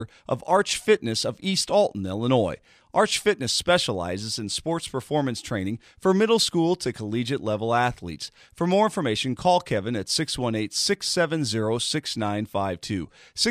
of Arch Fitness of East Alton, Illinois. Arch Fitness specializes in sports performance training for middle school to collegiate level athletes. For more information, call Kevin at 618-670-6952,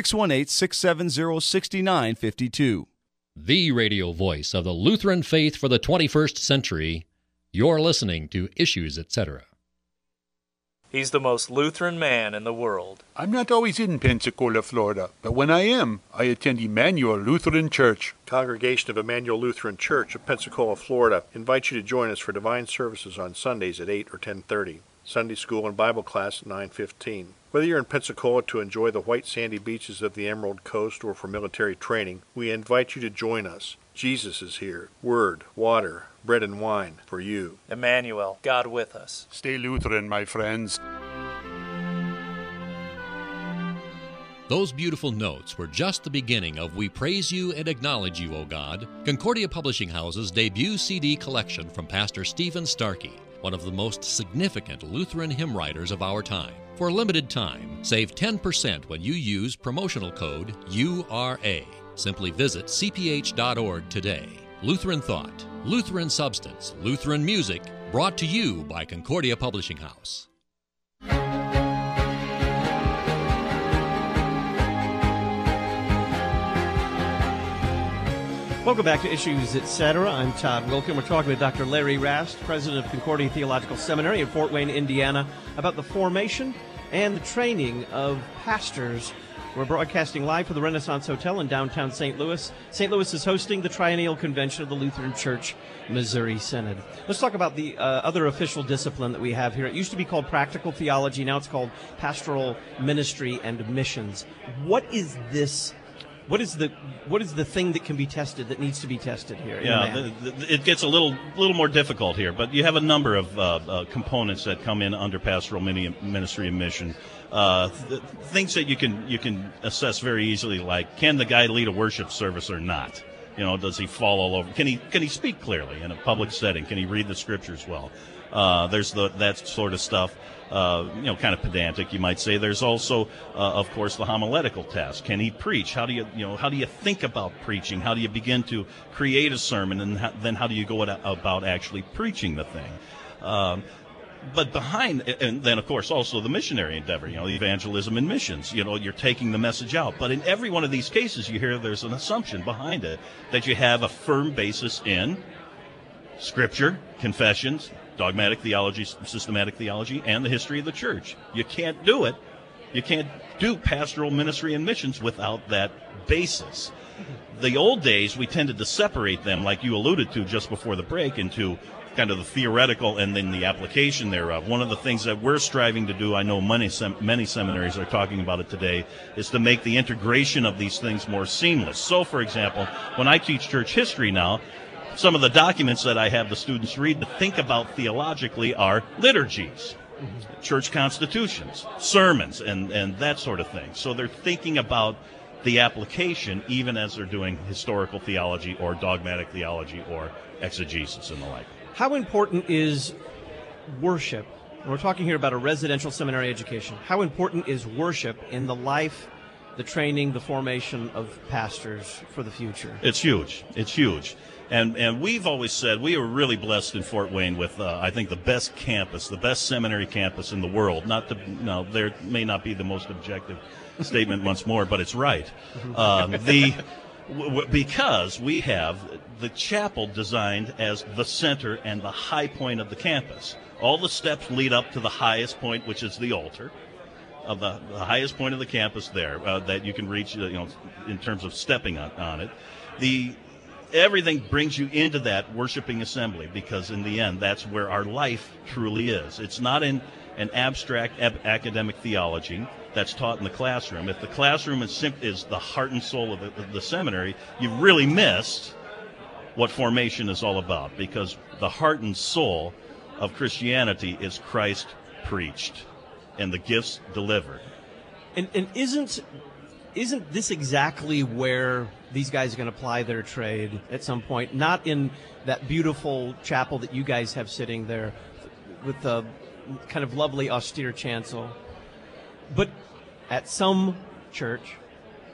618-670-6952. The radio voice of the Lutheran faith for the 21st century. You're listening to Issues, Etc. He's the most Lutheran man in the world. I'm not always in Pensacola, Florida, but when I am, I attend Emmanuel Lutheran Church. Congregation of Emmanuel Lutheran Church of Pensacola, Florida invites you to join us for divine services on Sundays at 8 or 10:30. Sunday school and Bible class at 9:15. Whether you're in Pensacola to enjoy the white sandy beaches of the Emerald Coast or for military training, we invite you to join us. Jesus is here. Word, water, bread and wine for you. Emmanuel, God with us. Stay Lutheran, my friends. Those beautiful notes were just the beginning of We Praise You and Acknowledge You, O God, Concordia Publishing House's debut CD collection from Pastor Stephen Starkey, one of the most significant Lutheran hymn writers of our time. For a limited time, save 10% when you use promotional code URA. Simply visit cph.org today. Lutheran Thought, Lutheran Substance, Lutheran Music, brought to you by Concordia Publishing House. Welcome back to Issues, Etc. I'm Todd Wilkin. We're talking with Dr. Larry Rast, president of Concordia Theological Seminary in Fort Wayne, Indiana, about the formation and the training of pastors. We're broadcasting live from the Renaissance Hotel in downtown St. Louis. St. Louis is hosting the Triennial Convention of the Lutheran Church Missouri Synod. Let's talk about the other official discipline that we have here. It used to be called practical theology. Now it's called pastoral ministry and missions. What is this? What is the thing that can be tested, that needs to be tested here? Yeah, it gets a little more difficult here, but you have a number of components that come in under pastoral ministry and mission. Things that you can assess very easily, like, can the guy lead a worship service or not? You know, does he fall all over? Can he speak clearly in a public setting? Can he read the scriptures well? There's that sort of stuff. Kind of pedantic, you might say. There's also, of course, the homiletical test. Can he preach? How do you think about preaching? How do you begin to create a sermon? And then how do you go about actually preaching the thing? But behind, and then, of course, also the missionary endeavor, evangelism and missions. You're taking the message out. But in every one of these cases, you hear there's an assumption behind it that you have a firm basis in Scripture, confessions, dogmatic theology, systematic theology, and the history of the church. You can't do it. You can't do pastoral ministry and missions without that basis. The old days, we tended to separate them, like you alluded to just before the break, into kind of the theoretical and then the application thereof. One of the things that we're striving to do, I know many seminaries are talking about it today, is to make the integration of these things more seamless. So, for example, when I teach church history now, some of the documents that I have the students read to think about theologically are liturgies, church constitutions, sermons, and that sort of thing. So they're thinking about the application even as they're doing historical theology or dogmatic theology or exegesis and the like. How important is worship? We're talking here about a residential seminary education. How important is worship in the life, the training, the formation of pastors for the future? It's huge. It's huge. And we've always said we are really blessed in Fort Wayne with, I think, the best campus, the best seminary campus in the world. There may not be the most objective statement once more, but it's right. Because we have the chapel designed as the center and the high point of the campus. All the steps lead up to the highest point, which is the altar, of the highest point of the campus there that you can reach, in terms of stepping on it. Everything brings you into that worshiping assembly, because in the end, that's where our life truly is. It's not in an abstract academic theology that's taught in the classroom. If the classroom is the heart and soul of the seminary, you've really missed what formation is all about, because the heart and soul of Christianity is Christ preached and the gifts delivered. And isn't this exactly where these guys are going to apply their trade at some point? Not in that beautiful chapel that you guys have sitting there with the kind of lovely austere chancel, but at some church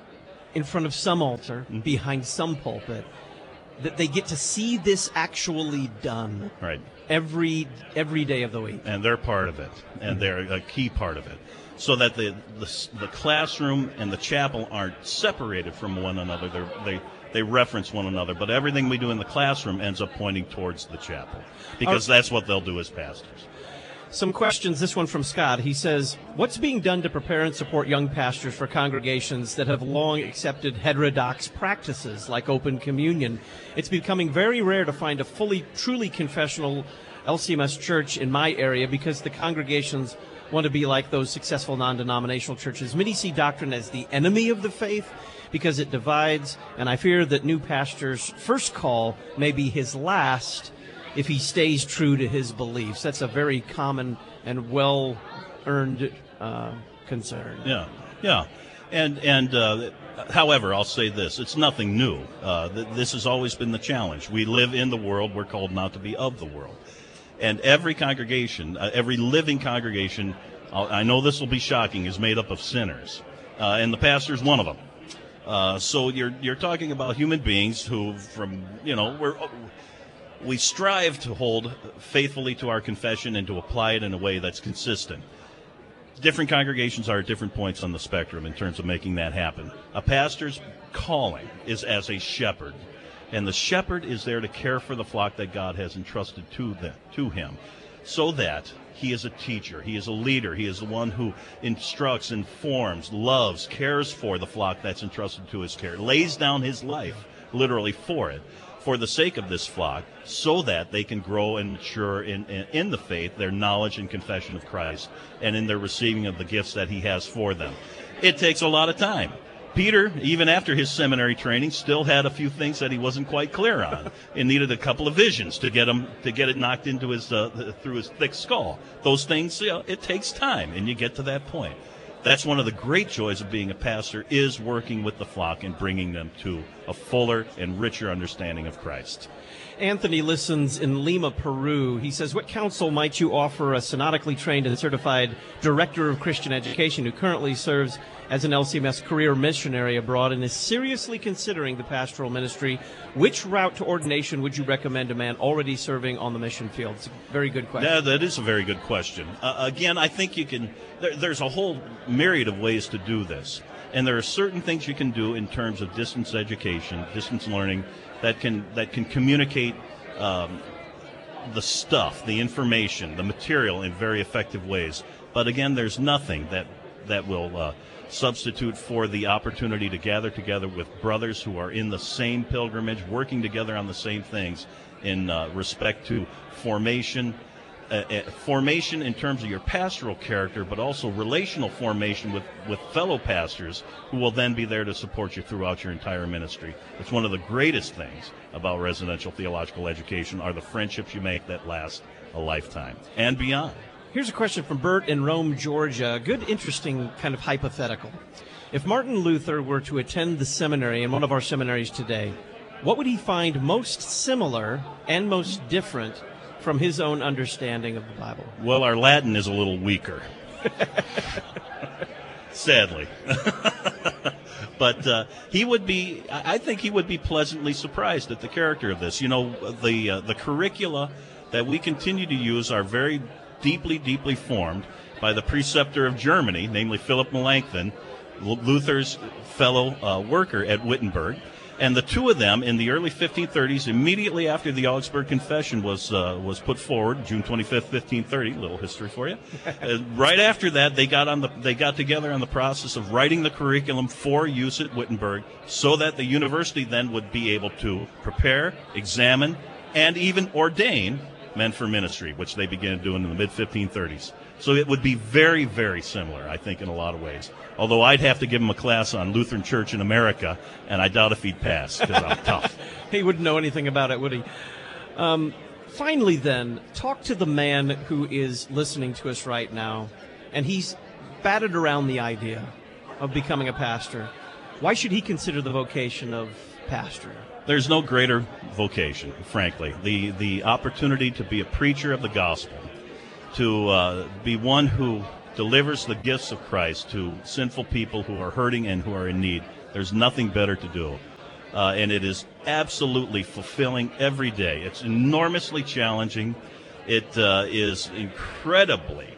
in front of some altar, behind some pulpit, that they get to see this actually done. Right. Every day of the week. And they're part of it, and they're a key part of it. So that the classroom and the chapel aren't separated from one another. They reference one another, but everything we do in the classroom ends up pointing towards the chapel, because that's what they'll do as pastors. Some questions, this one from Scott. He says, what's being done to prepare and support young pastors for congregations that have long accepted heterodox practices like open communion? It's becoming very rare to find a truly confessional LCMS church in my area because the congregations want to be like those successful non-denominational churches. Many see doctrine as the enemy of the faith because it divides, and I fear that new pastor's first call may be his last if he stays true to his beliefs. That's a very common and well-earned concern. Yeah. And however, I'll say this. It's nothing new. This has always been the challenge. We live in the world. We're called not to be of the world. And every congregation, every living congregation, I know this will be shocking, is made up of sinners. And the pastor's one of them. So you're talking about human beings who, we strive to hold faithfully to our confession and to apply it in a way that's consistent. Different congregations are at different points on the spectrum in terms of making that happen. A pastor's calling is as a shepherd, and the shepherd is there to care for the flock that God has entrusted to him, so that he is a teacher, he is a leader, he is the one who instructs, informs, loves, cares for the flock that's entrusted to his care, lays down his life literally for it, for the sake of this flock, so that they can grow and mature in the faith, their knowledge and confession of Christ, and in their receiving of the gifts that he has for them. It takes a lot of time. Peter, even after his seminary training, still had a few things that he wasn't quite clear on, and needed a couple of visions to get it knocked into his through his thick skull. Those things, it takes time, and you get to that point. That's one of the great joys of being a pastor, is working with the flock and bringing them to a fuller and richer understanding of Christ. Anthony listens in Lima, Peru. He says, what counsel might you offer a synodically trained and certified director of Christian education who currently serves as an LCMS career missionary abroad and is seriously considering the pastoral ministry? Which route to ordination would you recommend a man already serving on the mission field? It's a very good question. Yeah, that is a very good question. Again, I think you can. There's a whole myriad of ways to do this, and there are certain things you can do in terms of distance education, distance learning, that can communicate the stuff, the information, the material in very effective ways. But again, there's nothing that will substitute for the opportunity to gather together with brothers who are in the same pilgrimage, working together on the same things in respect to formation in terms of your pastoral character, but also relational formation with fellow pastors who will then be there to support you throughout your entire ministry. It's one of the greatest things about residential theological education are the friendships you make that last a lifetime and beyond. Here's a question from Bert in Rome, Georgia. Good, interesting kind of hypothetical. If Martin Luther were to attend the seminary in one of our seminaries today, what would he find most similar and most different from his own understanding of the Bible? Well, our Latin is a little weaker. Sadly. But I think he would be pleasantly surprised at the character of this. The curricula that we continue to use are very deeply, deeply formed by the preceptor of Germany, namely Philip Melanchthon, Luther's fellow worker at Wittenberg. And the two of them, in the early 1530s, immediately after the Augsburg Confession was put forward, June 25th, 1530, little history for you. Right after that, they got together on the process of writing the curriculum for use at Wittenberg, so that the university then would be able to prepare, examine, and even ordain men for ministry, which they began doing in the mid-1530s. So it would be very, very similar, I think, in a lot of ways. Although I'd have to give him a class on Lutheran Church in America, and I doubt if he'd pass, because I'm tough. He wouldn't know anything about it, would he? Finally, then, talk to the man who is listening to us right now, and he's batted around the idea of becoming a pastor. Why should he consider the vocation of pastor? There's no greater vocation, frankly. The opportunity to be a preacher of the gospel, to be one who delivers the gifts of Christ to sinful people who are hurting and who are in need. There's nothing better to do. And it is absolutely fulfilling every day. It's enormously challenging. It is incredibly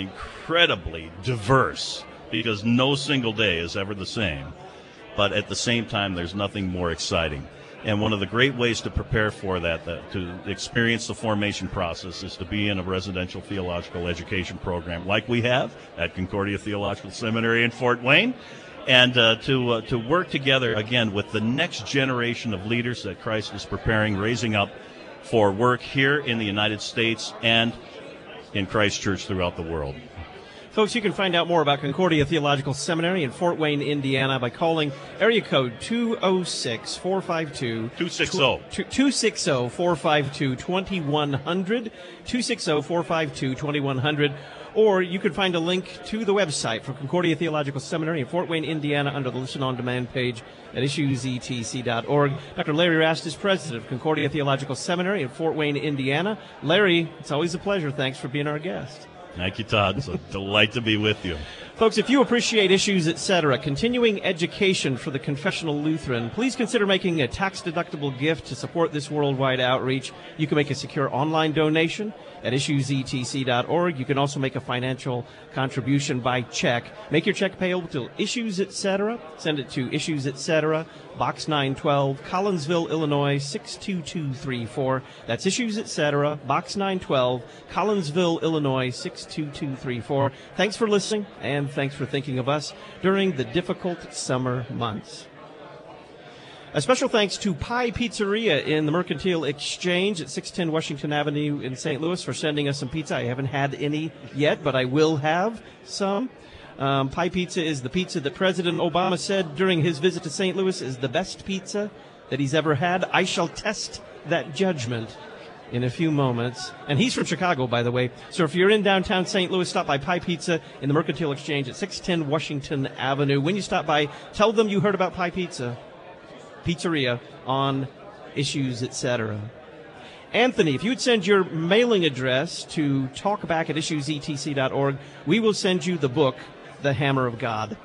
diverse because no single day is ever the same. But at the same time, there's nothing more exciting. And one of the great ways to prepare for that, to experience the formation process, is to be in a residential theological education program like we have at Concordia Theological Seminary in Fort Wayne, and to work together, again, with the next generation of leaders that Christ is preparing, raising up for work here in the United States and in Christ Church throughout the world. Folks, you can find out more about Concordia Theological Seminary in Fort Wayne, Indiana by calling area code 206-452 260-452-2100, 260-452-2100, or you can find a link to the website for Concordia Theological Seminary in Fort Wayne, Indiana under the Listen On Demand page at issuesetc.org. Dr. Larry Rast is president of Concordia Theological Seminary in Fort Wayne, Indiana. Larry, it's always a pleasure. Thanks for being our guest. Thank you, Todd. It's a delight to be with you. Folks, if you appreciate Issues, etc., continuing education for the Confessional Lutheran, please consider making a tax-deductible gift to support this worldwide outreach. You can make a secure online donation at issuesetc.org. You can also make a financial contribution by check. Make your check payable to Issues, etc. Send it to Issues, etc., Box 912, Collinsville, Illinois, 62234. That's Issues, etc., Box 912, Collinsville, Illinois, 62234. Thanks for listening, and thanks for thinking of us during the difficult summer months. A special thanks to Pie Pizzeria in the Mercantile Exchange at 610 Washington Avenue in St. Louis for sending us some pizza. I haven't had any yet, but I will have some. Pie Pizza is the pizza that President Obama said during his visit to St. Louis is the best pizza that he's ever had. I shall test that judgment in a few moments. And he's from Chicago, by the way. So if you're in downtown St. Louis, stop by Pie Pizza in the Mercantile Exchange at 610 Washington Avenue. When you stop by, tell them you heard about Pie Pizzeria on Issues, etc. Anthony, if you would send your mailing address to talkback at issuesetc.org, we will send you the book, The Hammer of God.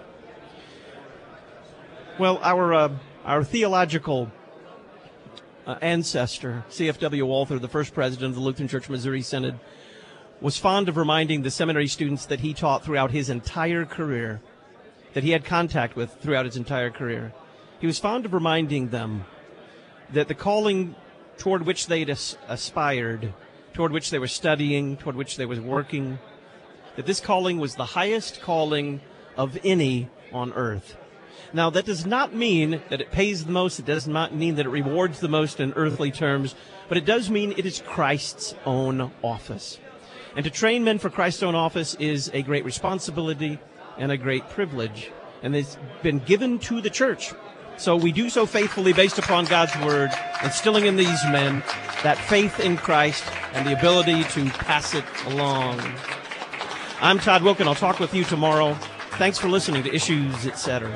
Well, our theological ancestor, C.F.W. Walther, the first president of the Lutheran Church Missouri Synod, was fond of reminding the seminary students that he taught throughout his entire career, that he had contact with throughout his entire career. He was fond of reminding them that the calling toward which they'd aspired, toward which they were studying, toward which they were working, that this calling was the highest calling of any on earth. Now, that does not mean that it pays the most. It does not mean that it rewards the most in earthly terms, but it does mean it is Christ's own office. And to train men for Christ's own office is a great responsibility and a great privilege, and it's been given to the church. So we do so faithfully based upon God's word, instilling in these men that faith in Christ and the ability to pass it along. I'm Todd Wilken. I'll talk with you tomorrow. Thanks for listening to Issues, etc.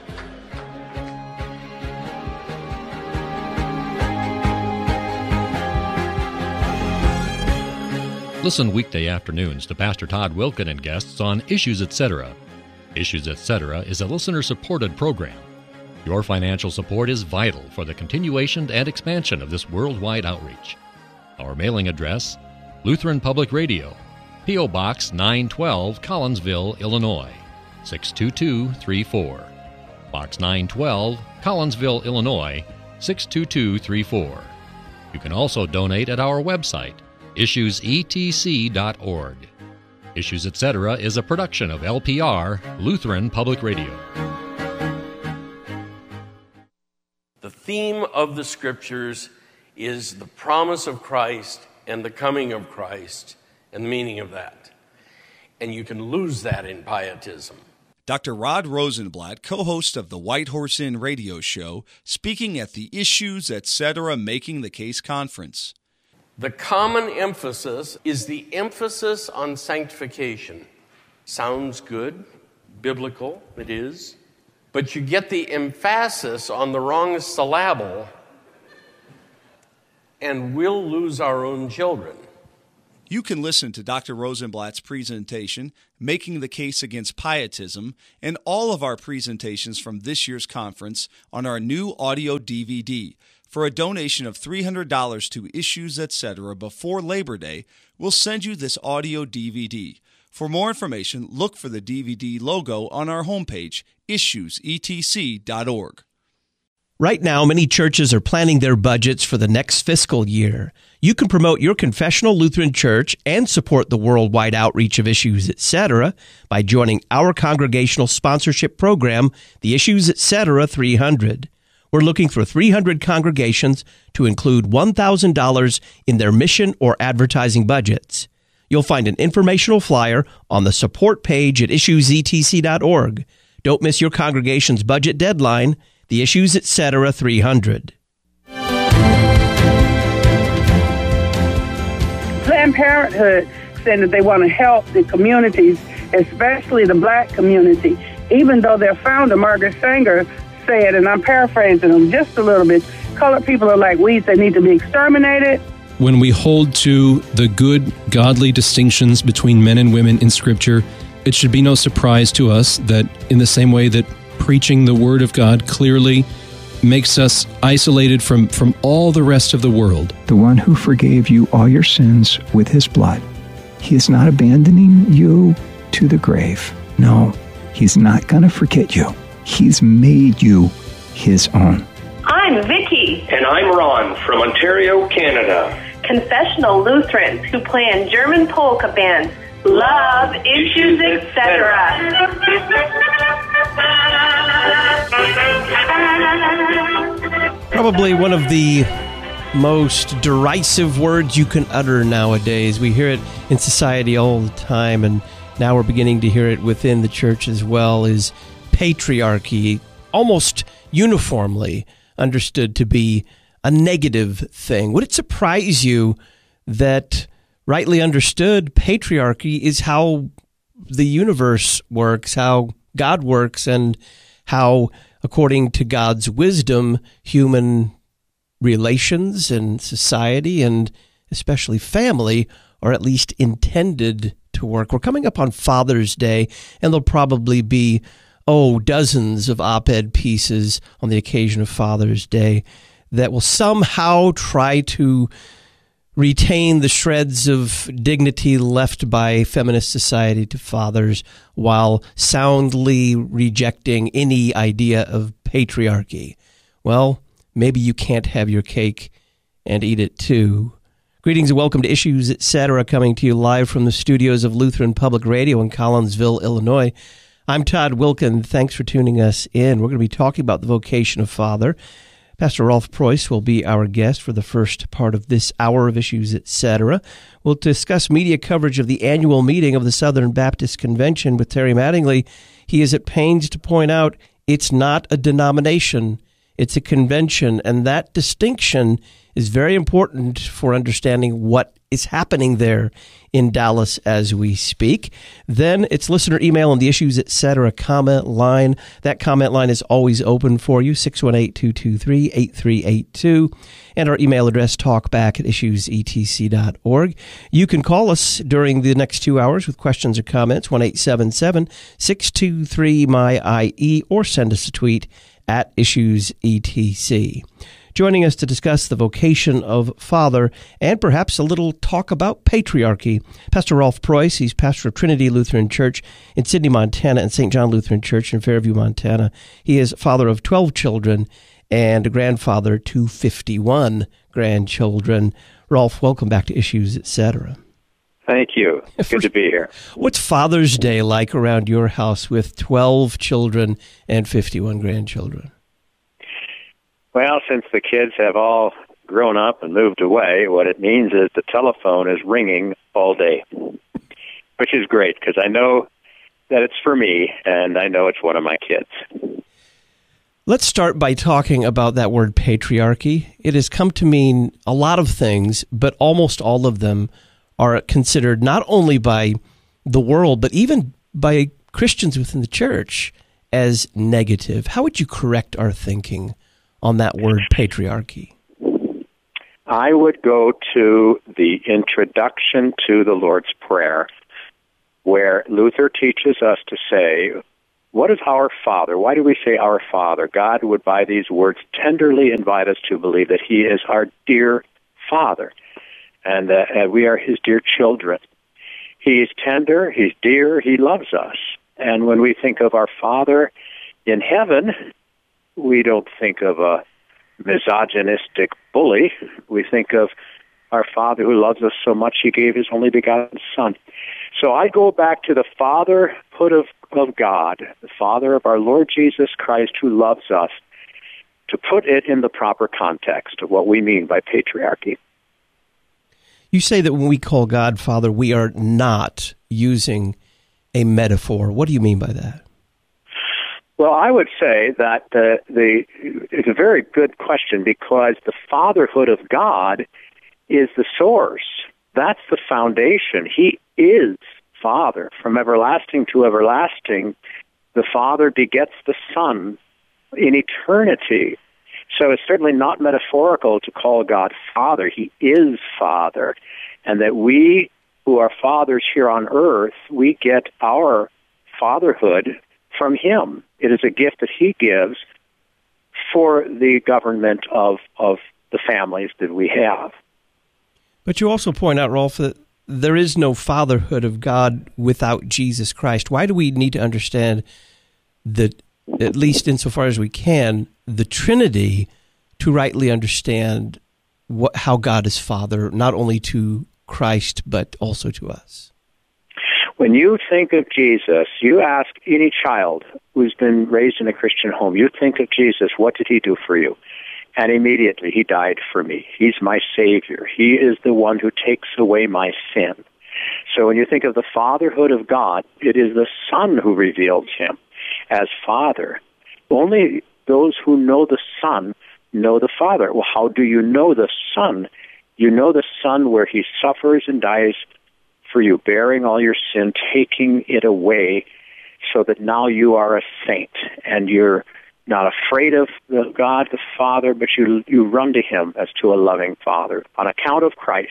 Listen weekday afternoons to Pastor Todd Wilken and guests on Issues, etc. Issues, etc. is a listener-supported program. Your financial support is vital for the continuation and expansion of this worldwide outreach. Our mailing address, Lutheran Public Radio, P.O. Box 912, Collinsville, Illinois, 62234. Box 912, Collinsville, Illinois, 62234. You can also donate at our website, issuesetc.org. Issues, etc. is a production of LPR, Lutheran Public Radio. The theme of the Scriptures is the promise of Christ and the coming of Christ and the meaning of that. And you can lose that in pietism. Dr. Rod Rosenblatt, co-host of the White Horse Inn radio show, speaking at the Issues, etc. Making the Case conference. The common emphasis is the emphasis on sanctification. Sounds good, biblical, it is. But you get the emphasis on the wrong syllable, and we'll lose our own children. You can listen to Dr. Rosenblatt's presentation, Making the Case Against Pietism, and all of our presentations from this year's conference on our new audio DVD. For a donation of $300 to Issues Etc. before Labor Day, we'll send you this audio DVD. For more information, look for the DVD logo on our homepage, issuesetc.org. Right now, many churches are planning their budgets for the next fiscal year. You can promote your confessional Lutheran church and support the worldwide outreach of Issues Etc. by joining our congregational sponsorship program, the Issues Etc. 300. We're looking for 300 congregations to include $1,000 in their mission or advertising budgets. You'll find an informational flyer on the support page at issuesetc.org. Don't miss your congregation's budget deadline, the Issues Etc. 300. Planned Parenthood said that they want to help the communities, especially the black community, even though their founder, Margaret Sanger, said, and I'm paraphrasing them just a little bit, colored people are like weeds, they need to be exterminated. When we hold to the good, godly distinctions between men and women in Scripture, it should be no surprise to us that in the same way that preaching the Word of God clearly makes us isolated from all the rest of the world. The one who forgave you all your sins with his blood. He is not abandoning you to the grave. No, he's not going to forget you. He's made you his own. I'm Vicky. And I'm Ron from Ontario, Canada. Confessional Lutherans who play in German polka bands. Love Issues Etc. Probably one of the most derisive words you can utter nowadays. We hear it in society all the time, and now we're beginning to hear it within the church as well, is patriarchy, almost uniformly understood to be a negative thing. Would it surprise you that, rightly understood, patriarchy is how the universe works, how God works, and how, according to God's wisdom, human relations and society, and especially family, are at least intended to work? We're coming up on Father's Day, and there'll probably be, dozens of op-ed pieces on the occasion of Father's Day that will somehow try to retain the shreds of dignity left by feminist society to fathers while soundly rejecting any idea of patriarchy. Well, maybe you can't have your cake and eat it too. Greetings and welcome to Issues Etc., coming to you live from the studios of Lutheran Public Radio in Collinsville, Illinois. I'm Todd Wilken. Thanks for tuning us in. We're going to be talking about the vocation of father. Pastor Rolf Preuss will be our guest for the first part of this hour of Issues Etc. We'll discuss media coverage of the annual meeting of the Southern Baptist Convention with Terry Mattingly. He is at pains to point out it's not a denomination, it's a convention, and that distinction is very important for understanding what is happening there in Dallas as we speak. Then it's listener email on the Issues Etc. comment line. That comment line is always open for you, 618-223-8382. And our email address, talkback@issuesetc.org. You can call us during the next 2 hours with questions or comments, 1-877-623-MY-IE, or send us a tweet at IssuesETC. Joining us to discuss the vocation of father and perhaps a little talk about patriarchy, Pastor Rolf Preuss. He's pastor of Trinity Lutheran Church in Sidney, Montana, and St. John Lutheran Church in Fairview, Montana. He is father of 12 children and a grandfather to 51 grandchildren. Rolf, welcome back to Issues Etc. Thank you. Good to be here. What's Father's Day like around your house with 12 children and 51 grandchildren? Well, since the kids have all grown up and moved away, what it means is the telephone is ringing all day, which is great because I know that it's for me and I know it's one of my kids. Let's start by talking about that word patriarchy. It has come to mean a lot of things, but almost all of them are considered not only by the world, but even by Christians within the church as negative. How would you correct our thinking on that word patriarchy? I would go to the introduction to the Lord's Prayer, where Luther teaches us to say, what is our Father? Why do we say our Father? God would, by these words, tenderly invite us to believe that he is our dear Father, and we are his dear children. He's tender, he's dear, he loves us. And when we think of our Father in heaven, we don't think of a misogynistic bully. We think of our Father who loves us so much he gave his only begotten Son. So I go back to the fatherhood of God, the Father of our Lord Jesus Christ who loves us, to put it in the proper context of what we mean by patriarchy. You say that when we call God Father, we are not using a metaphor. What do you mean by that? Well, I would say that it's a very good question, because the fatherhood of God is the source. That's the foundation. He is Father. From everlasting to everlasting, the Father begets the Son in eternity. So it's certainly not metaphorical to call God Father. He is Father. And that we who are fathers here on earth, we get our fatherhood from him. It is a gift that he gives for the government of the families that we have. But you also point out, Rolf, that there is no fatherhood of God without Jesus Christ. Why do we need to understand that, at least insofar as we can, the Trinity to rightly understand how God is Father, not only to Christ, but also to us? When you think of Jesus, you ask any child who's been raised in a Christian home, you think of Jesus, what did he do for you? And immediately, he died for me. He's my Savior. He is the one who takes away my sin. So when you think of the fatherhood of God, it is the Son who reveals him as Father. Only those who know the Son know the Father. Well, how do you know the Son? You know the Son where he suffers and dies for you, bearing all your sin, taking it away, so that now you are a saint, and you're not afraid of God the Father, but you run to him as to a loving Father on account of Christ.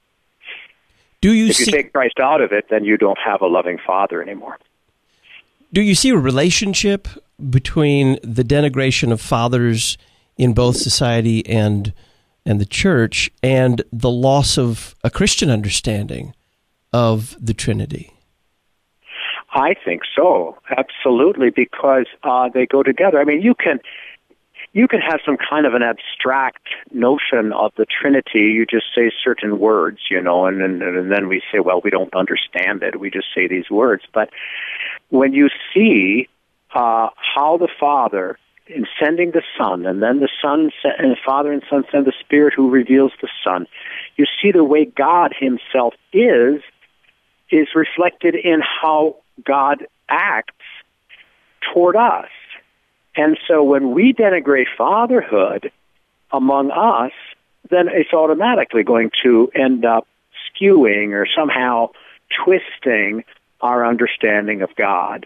If you take Christ out of it, then you don't have a loving Father anymore. Do you see a relationship between the denigration of fathers in both society and the church and the loss of a Christian understanding of the Trinity? I think so, absolutely, because they go together. I mean, you can have some kind of an abstract notion of the Trinity. You just say certain words, and then we say, well, we don't understand it. We just say these words. But when you see how the Father, in sending the Son, and then the Son and the Father and Son send the Spirit who reveals the Son, you see the way God himself is reflected in how God acts toward us. And so when we denigrate fatherhood among us, then it's automatically going to end up skewing or somehow twisting our understanding of God.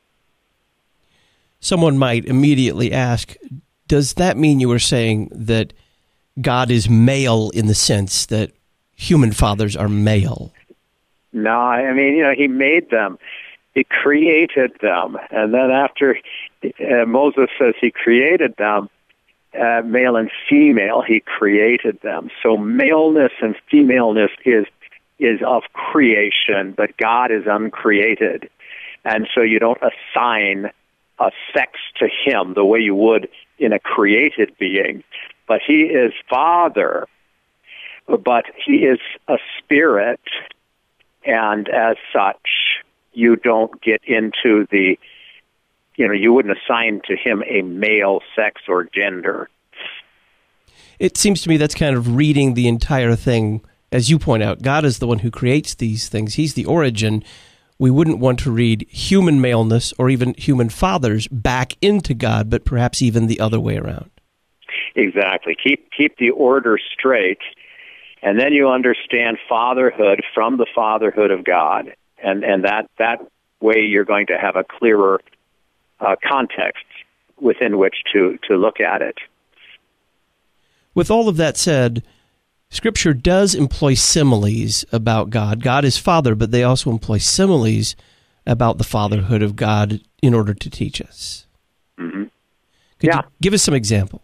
Someone might immediately ask, does that mean you are saying that God is male in the sense that human fathers are male? No, I mean, he made them. He created them. And then after Moses says he created them, male and female, he created them. So maleness and femaleness is of creation, but God is uncreated. And so you don't assign a sex to him the way you would in a created being. But he is Father, but he is a spirit. And as such, you don't get into you wouldn't assign to him a male sex or gender. It seems to me that's kind of reading the entire thing. As you point out, God is the one who creates these things. He's the origin. We wouldn't want to read human maleness or even human fathers back into God, but perhaps even the other way around. Exactly. Keep the order straight. And then you understand fatherhood from the fatherhood of God. And that way you're going to have a clearer context within which to look at it. With all of that said, Scripture does employ similes about God. God is Father, but they also employ similes about the fatherhood of God in order to teach us. Mm-hmm. Could you give us some examples?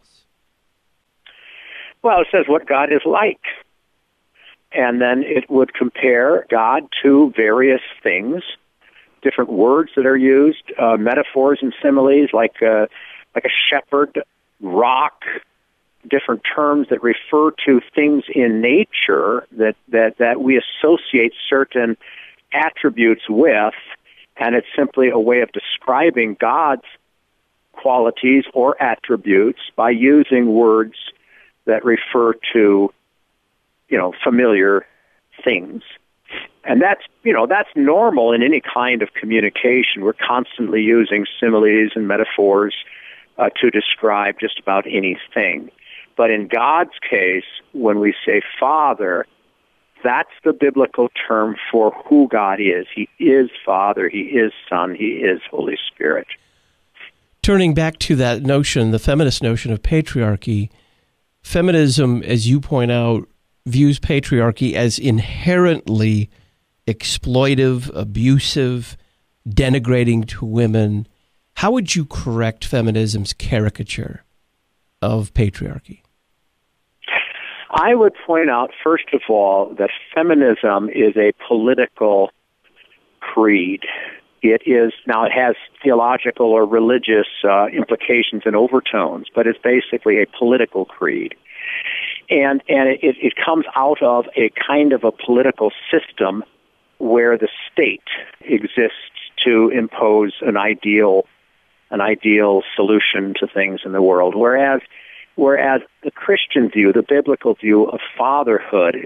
Well, it says what God is like. And then it would compare God to various things, different words that are used, metaphors and similes like a shepherd, rock, different terms that refer to things in nature that we associate certain attributes with, and it's simply a way of describing God's qualities or attributes by using words that refer to, familiar things. And that's normal in any kind of communication. We're constantly using similes and metaphors to describe just about anything. But in God's case, when we say Father, that's the biblical term for who God is. He is Father, He is Son, He is Holy Spirit. Turning back to that notion, the feminist notion of patriarchy, feminism, as you point out, views patriarchy as inherently exploitive, abusive, denigrating to women. How would you correct feminism's caricature of patriarchy? I would point out, first of all, that feminism is a political creed. It has theological or religious implications and overtones, but it's basically a political creed. And it comes out of a kind of a political system where the state exists to impose an ideal solution to things in the world. Whereas the Christian view, the biblical view of fatherhood,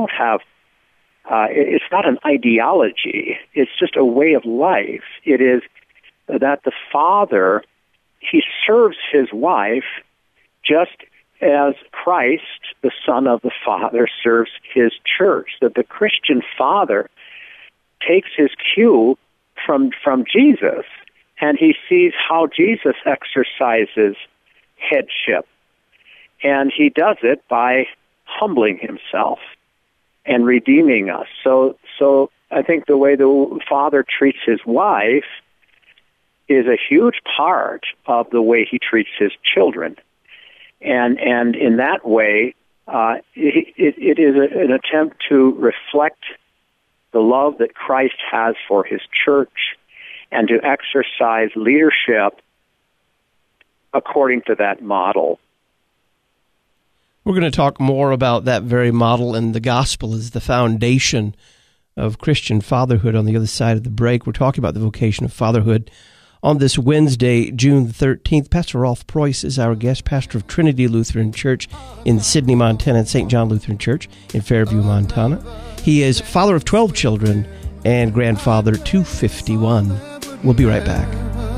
it's not an ideology. It's just a way of life. It is that the father, he serves his wife just as Christ, the Son of the Father, serves his church. That the Christian father takes his cue from Jesus, and he sees how Jesus exercises headship. And he does it by humbling himself and redeeming us. So I think the way the father treats his wife is a huge part of the way he treats his children. And in that way, it is an attempt to reflect the love that Christ has for his church and to exercise leadership according to that model. We're going to talk more about that very model, and the gospel is the foundation of Christian fatherhood on the other side of the break. We're talking about the vocation of fatherhood on this Wednesday, June 13th. Pastor Rolf Preuss is our guest, pastor of Trinity Lutheran Church in Sidney, Montana, and St. John Lutheran Church in Fairview, Montana. He is father of 12 children and grandfather to 51. We'll be right back.